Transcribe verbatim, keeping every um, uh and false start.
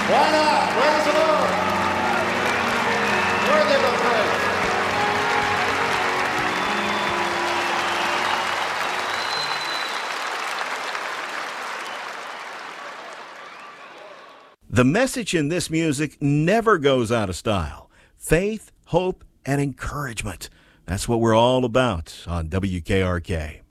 Why not? Praise the Lord. Worthy of the praise. The message in this music never goes out of style. Faith, hope, and encouragement. That's what we're all about on W K R K.